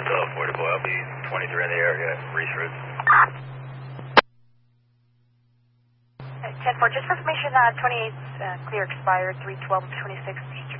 40 boy, I'll be 23 in the area, Reese Route. 10-4, just for information, 28's clear expired, 312-26,